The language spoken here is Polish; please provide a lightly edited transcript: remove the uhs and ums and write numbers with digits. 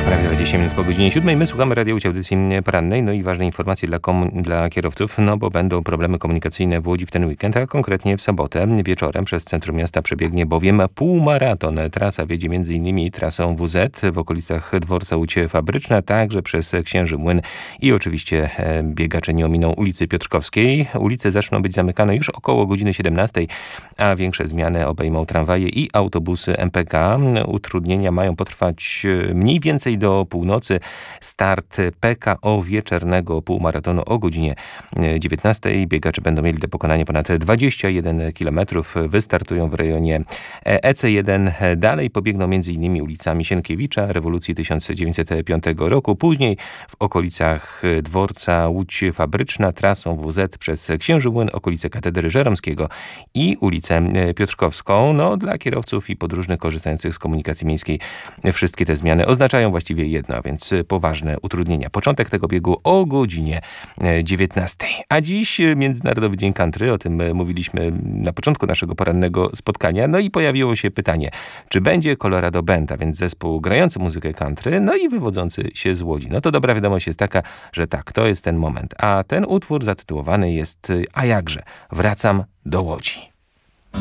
Prawie 20 minut po godzinie 7. My słuchamy Radio Łódź, audycji porannej. No i ważne informacje dla kierowców, no bo będą problemy komunikacyjne w Łodzi w ten weekend, a konkretnie w sobotę wieczorem przez centrum miasta przebiegnie bowiem półmaraton. Trasa wiedzie m.in. trasą WZ w okolicach dworca Łódź Fabryczna, także przez Księży Młyn i oczywiście biegacze nie ominą ulicy Piotrkowskiej. Ulice zaczną być zamykane już około godziny 17, a większe zmiany obejmą tramwaje i autobusy MPK. Utrudnienia mają potrwać mniej więcej do północy. Start PKO wieczornego półmaratonu o godzinie 19. Biegacze będą mieli do pokonania ponad 21 km. Wystartują w rejonie EC1. Dalej pobiegną m.in. ulicami Sienkiewicza, rewolucji 1905 roku. Później w okolicach dworca Łódź Fabryczna trasą WZ przez Księży Młyn, okolice Katedry Żeromskiego i ulicę Piotrkowską. No, dla kierowców i podróżnych korzystających z komunikacji miejskiej wszystkie te zmiany oznaczają właściwie jedno, a więc poważne utrudnienia. Początek tego biegu o godzinie 19. A dziś Międzynarodowy Dzień Country, o tym mówiliśmy na początku naszego porannego spotkania. No i pojawiło się pytanie, czy będzie Colorado Band, a więc zespół grający muzykę country, no i wywodzący się z Łodzi. No to dobra wiadomość jest taka, że tak, to jest ten moment. A ten utwór zatytułowany jest, a jakże, Wracam do Łodzi.